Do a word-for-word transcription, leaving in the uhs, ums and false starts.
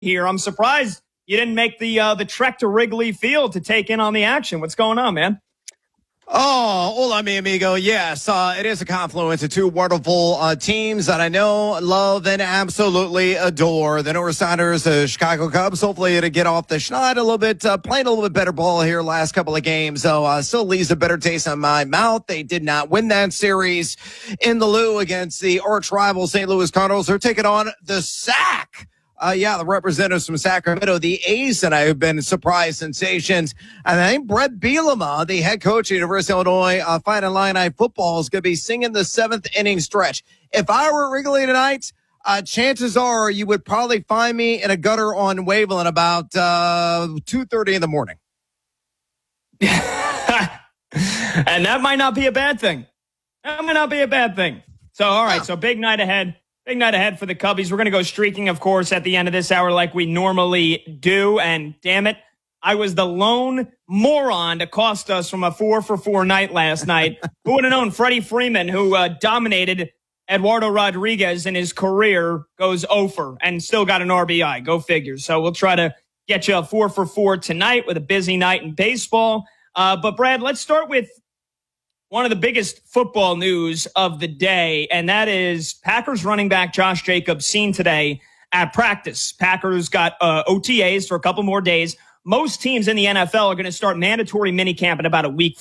here. I'm surprised you didn't make the uh, the trek to Wrigley Field to take in on the action. What's going on, man? Oh, hola, mi amigo. Yes, uh, it is a confluence of two wonderful uh, teams that I know, love, and absolutely adore. The North Siders, the Chicago Cubs, hopefully to get off the schneid a little bit, uh, playing a little bit better ball here last couple of games. So uh, still leaves a better taste in my mouth. They did not win that series in the Lou against the arch rival Saint Louis Cardinals. They're taking on the S A C. Uh, yeah, the representatives from Sacramento, the A's, and I have been surprise sensations. And I think Brett Bielema, the head coach at University of Illinois, uh, Fighting Illini football, is going to be singing the seventh inning stretch. If I were at Wrigley tonight, uh, chances are you would probably find me in a gutter on Waveland about uh, two thirty in the morning. And that might not be a bad thing. That might not be a bad thing. So, all right, yeah. so big night ahead. Big night ahead for the Cubbies. We're going to go streaking, of course, at the end of this hour like we normally do. And damn it, I was the lone moron to cost us from a four for four night last night. Who would have known Freddie Freeman, who uh, dominated Eduardo Rodriguez in his career, goes oh for and still got an R B I. Go figure. So we'll try to get you a four for four tonight with a busy night in baseball. Uh, but, Brad, let's start with one of the biggest football news of the day, and that is Packers running back Josh Jacobs seen today at practice. Packers got uh, O T As for a couple more days. Most teams in the N F L are going to start mandatory minicamp in about a week